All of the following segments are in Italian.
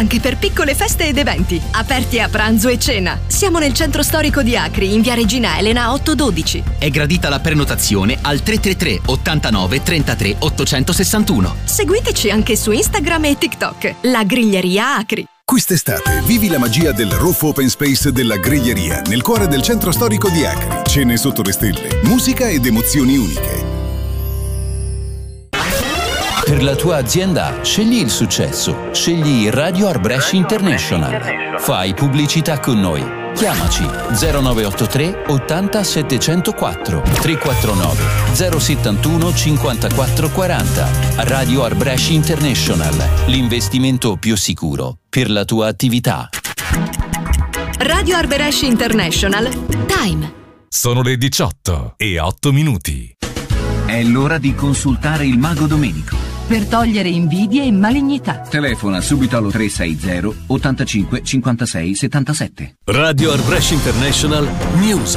anche per piccole feste ed eventi. Aperti a pranzo e cena. Siamo nel centro storico di Acri, in via Regina Elena 812. È gradita la prenotazione al 333 89 33 861. Seguiteci anche su Instagram e TikTok. La Griglieria Acri. Quest'estate vivi la magia del Roof Open Space della Griglieria nel cuore del centro storico di Acri. Cene sotto le stelle, musica ed emozioni uniche. Per la tua azienda scegli il successo. Scegli Radio Art Brescia International. Fai pubblicità con noi. Chiamaci 0983 80 704 349 071 54 40. Radio Art Brescia International. L'investimento più sicuro per la tua attività. Radio Art Brescia International. Time. Sono le 18:08. È l'ora di consultare il Mago Domenico. Per togliere invidie e malignità. Telefona subito allo 360 85 56 77. Radio Art Brescia International News.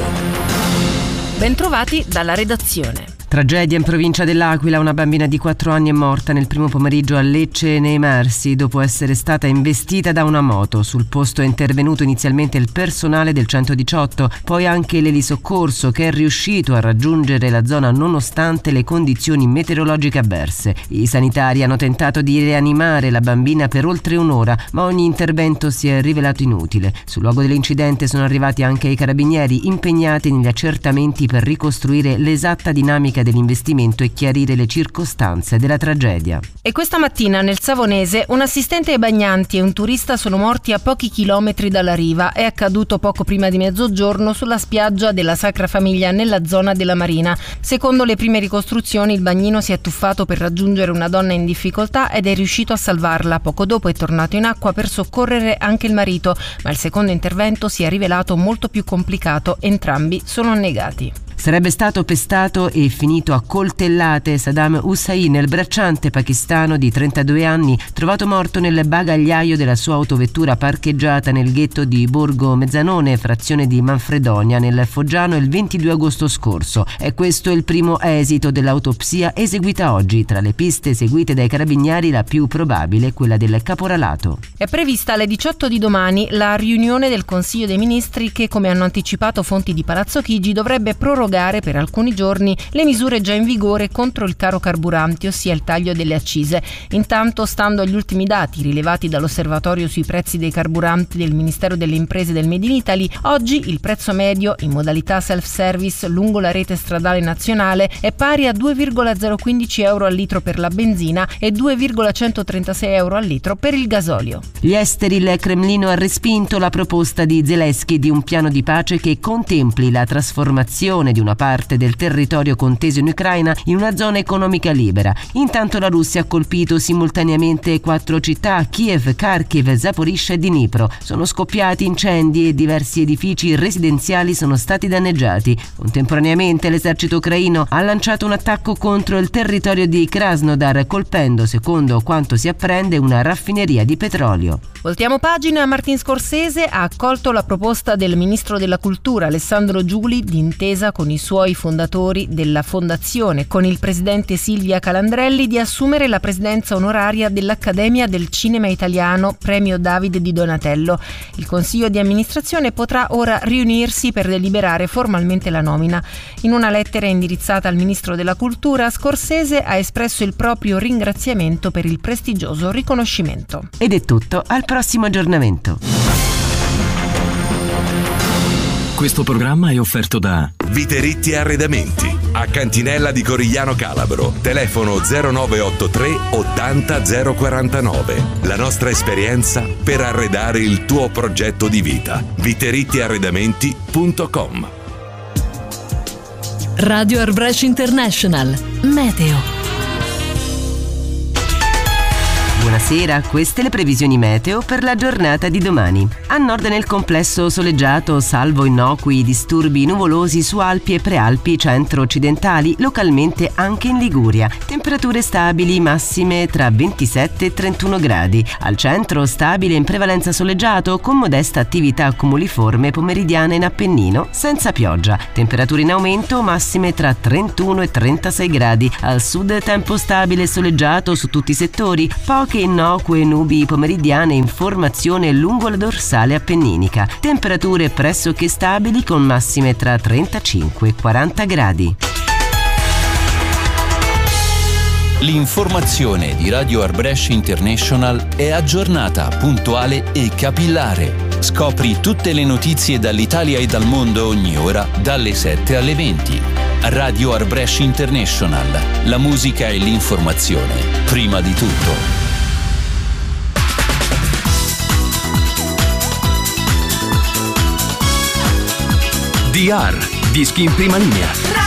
Bentrovati dalla redazione. Tragedia in provincia dell'Aquila, una bambina di 4 anni è morta nel primo pomeriggio a Lecce nei Marsi dopo essere stata investita da una moto. Sul posto è intervenuto inizialmente il personale del 118, poi anche l'elisoccorso che è riuscito a raggiungere la zona nonostante le condizioni meteorologiche avverse. I sanitari hanno tentato di rianimare la bambina per oltre un'ora, ma ogni intervento si è rivelato inutile. Sul luogo dell'incidente sono arrivati anche i carabinieri impegnati negli accertamenti per ricostruire l'esatta dinamica dell'investimento e chiarire le circostanze della tragedia. E questa mattina nel Savonese un assistente ai bagnanti e un turista sono morti a pochi chilometri dalla riva. È accaduto poco prima di mezzogiorno sulla spiaggia della Sacra Famiglia nella zona della Marina. Secondo le prime ricostruzioni il bagnino si è tuffato per raggiungere una donna in difficoltà ed è riuscito a salvarla. Poco dopo è tornato in acqua per soccorrere anche il marito, ma il secondo intervento si è rivelato molto più complicato. Entrambi sono annegati. Sarebbe stato pestato e finito a coltellate Saddam Hussein, il bracciante pakistano di 32 anni, trovato morto nel bagagliaio della sua autovettura parcheggiata nel ghetto di Borgo Mezzanone, frazione di Manfredonia, nel Foggiano, il 22 agosto scorso. È questo il primo esito dell'autopsia eseguita oggi. Tra le piste seguite dai carabinieri, la più probabile è quella del caporalato. È prevista alle 18 di domani la riunione del Consiglio dei Ministri che, come hanno anticipato fonti di Palazzo Chigi, dovrebbe prorogare per alcuni giorni le misure già in vigore contro il caro carburanti, ossia il taglio delle accise. Intanto, stando agli ultimi dati rilevati dall'osservatorio sui prezzi dei carburanti del Ministero delle Imprese del Made in Italy, oggi il prezzo medio in modalità self-service lungo la rete stradale nazionale è pari a 2,015 euro al litro per la benzina e 2,136 euro al litro per il gasolio. Gli esteri, il Cremlino ha respinto la proposta di Zelensky di un piano di pace che contempli la trasformazione di una parte del territorio conteso in Ucraina in una zona economica libera. Intanto la Russia ha colpito simultaneamente 4 città, Kiev, Kharkiv, Zaporizhzhia e Dnipro. Sono scoppiati incendi e diversi edifici residenziali sono stati danneggiati. Contemporaneamente l'esercito ucraino ha lanciato un attacco contro il territorio di Krasnodar, colpendo, secondo quanto si apprende, una raffineria di petrolio. Voltiamo pagina. Martin Scorsese ha accolto la proposta del ministro della Cultura Alessandro Giuli d'intesa con i suoi fondatori della fondazione, con il presidente Silvia Calandrelli, di assumere la presidenza onoraria dell'Accademia del Cinema Italiano Premio Davide di Donatello. Il consiglio di amministrazione potrà ora riunirsi per deliberare formalmente la nomina. In una lettera indirizzata al ministro della Cultura, Scorsese ha espresso il proprio ringraziamento per il prestigioso riconoscimento. Ed è tutto, al prossimo aggiornamento. Questo programma è offerto da Viteritti Arredamenti a Cantinella di Corigliano Calabro. Telefono 0983 80 049. La nostra esperienza per arredare il tuo progetto di vita. viterittiarredamenti.com. Radio Art Brescia International Meteo. Buonasera, queste le previsioni meteo per la giornata di domani. A nord nel complesso soleggiato, salvo innocui disturbi nuvolosi su Alpi e Prealpi centro-occidentali, localmente anche in Liguria. Temperature stabili, massime tra 27 e 31 gradi. Al centro stabile in prevalenza soleggiato, con modesta attività cumuliforme pomeridiana in Appennino, senza pioggia. Temperature in aumento, massime tra 31 e 36 gradi. Al sud tempo stabile e soleggiato su tutti i settori, poche innocue nubi pomeridiane in formazione lungo la dorsale appenninica. Temperature pressoché stabili con massime tra 35 e 40 gradi. L'informazione di Radio Arbresh International è aggiornata, puntuale e capillare. Scopri tutte le notizie dall'Italia e dal mondo ogni ora, dalle 7 alle 20. Radio Arbresh International. La musica e l'informazione, prima di tutto. DR, dischi in prima linea.